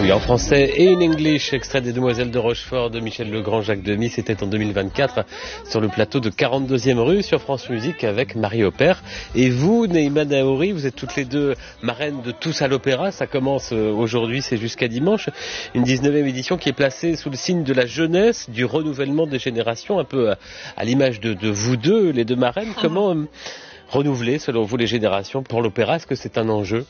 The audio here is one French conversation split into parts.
Sing en français et in English, extrait des Demoiselles de Rochefort de Michel Legrand, Jacques Demy. C'était en 2024 sur le plateau de 42e rue sur France Musique avec Marie Opère. Et vous, Neïma Naouri, vous êtes toutes les deux marraines de Tous à l'Opéra. Ça commence aujourd'hui, c'est jusqu'à dimanche. Une 19e édition qui est placée sous le signe de la jeunesse, du renouvellement des générations, un peu à l'image de vous deux, les deux marraines. Comment renouveler, selon vous, les générations pour l'opéra? Est-ce que c'est un enjeu?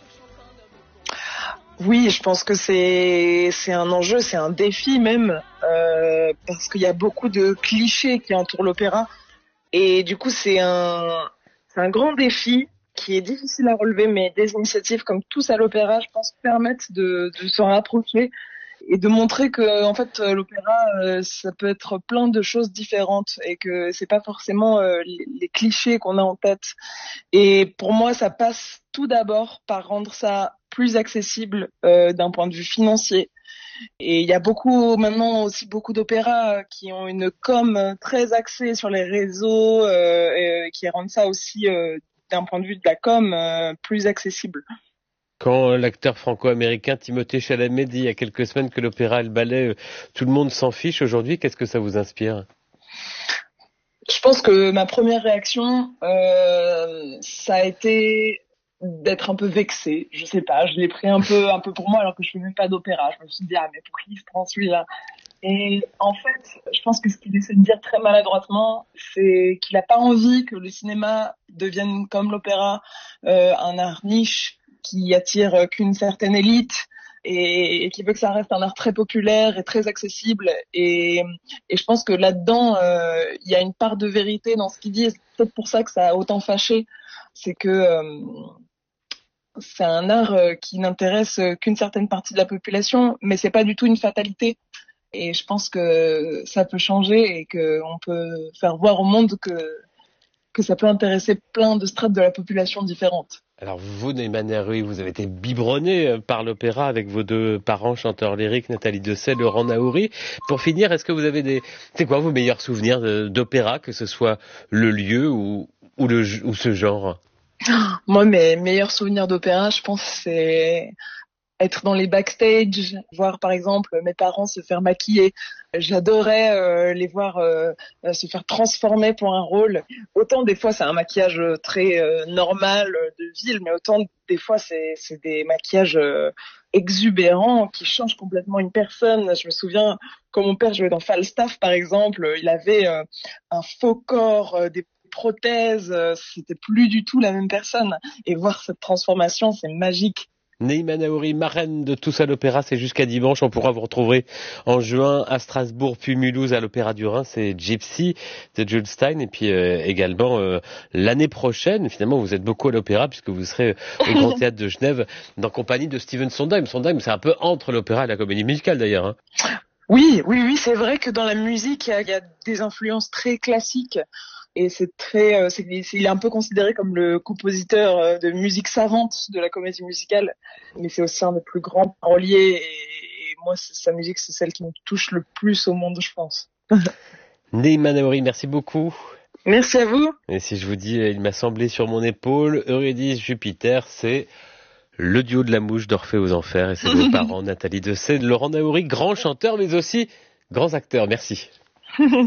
Oui, je pense que c'est un enjeu, c'est un défi même, parce qu'il y a beaucoup de clichés qui entourent l'opéra. Et du coup, c'est un grand défi qui est difficile à relever, mais des initiatives comme Tous à l'Opéra, je pense, permettent de s'en rapprocher et de montrer que, en fait, l'opéra, ça peut être plein de choses différentes et que c'est pas forcément les clichés qu'on a en tête. Et pour moi, ça passe tout d'abord par rendre ça plus accessible d'un point de vue financier. Et il y a maintenant aussi beaucoup d'opéras qui ont une com très axée sur les réseaux, qui rendent ça aussi d'un point de vue de la com plus accessible. Quand l'acteur franco-américain Timothée Chalamet dit il y a quelques semaines que l'opéra et le ballet, tout le monde s'en fiche aujourd'hui, qu'est-ce que ça vous inspire? Je pense que ma première réaction, ça a été d'être un peu vexée. Je sais pas, je l'ai pris un peu pour moi alors que je fais même pas d'opéra. Je me suis dit, ah, mais pour qui se prend celui-là? Et en fait, je pense que ce qu'il essaie de dire très maladroitement, c'est qu'il a pas envie que le cinéma devienne comme l'opéra, un art niche qui attire qu'une certaine élite et qui veut que ça reste un art très populaire et très accessible. Et je pense que là-dedans, il y a une part de vérité dans ce qu'il dit. Et c'est peut-être pour ça que ça a autant fâché. C'est que c'est un art qui n'intéresse qu'une certaine partie de la population, mais c'est pas du tout une fatalité. Et je pense que ça peut changer et qu'on peut faire voir au monde que ça peut intéresser plein de strates de la population différentes. Alors vous, Neïma Naouri, vous avez été biberonné par l'opéra avec vos deux parents chanteurs lyriques, Nathalie Dessay, Laurent Naouri. Pour finir, est-ce que vous avez c'est quoi vos meilleurs souvenirs d'opéra, que ce soit le lieu ou ce genre? Moi, mes meilleurs souvenirs d'opéra, je pense, c'est être dans les backstage, voir par exemple mes parents se faire maquiller. J'adorais les voir se faire transformer pour un rôle. Autant des fois c'est un maquillage très normal de ville, mais autant des fois c'est des maquillages exubérants qui changent complètement une personne. Je me souviens quand mon père jouait dans Falstaff par exemple, il avait un faux corps, des prothèses, c'était plus du tout la même personne. Et voir cette transformation, c'est magique. Neïma Naouri, marraine de Tous à l'Opéra, c'est jusqu'à dimanche. On pourra vous retrouver en juin à Strasbourg, puis Mulhouse à l'Opéra du Rhin. C'est Gypsy de Jules Stein. Et puis également l'année prochaine, finalement, vous êtes beaucoup à l'Opéra puisque vous serez au Grand Théâtre de Genève en compagnie de Stephen Sondheim. Sondheim, c'est un peu entre l'opéra et la comédie musicale d'ailleurs. Hein. Oui, c'est vrai que dans la musique, il y a des influences très classiques. Et c'est très, il est un peu considéré comme le compositeur de musique savante de la comédie musicale, mais c'est aussi un des plus grands paroliers. Et moi, sa musique, c'est celle qui me touche le plus au monde, je pense. Neïma Naouri, merci beaucoup. Merci à vous. Et si je vous dis, il m'a semblé sur mon épaule, Eurydice Jupiter, c'est le duo de la mouche d'Orphée aux Enfers, et c'est vos parents, Nathalie Dessay, Laurent Naouri, grand chanteur, mais aussi grands acteurs. Merci.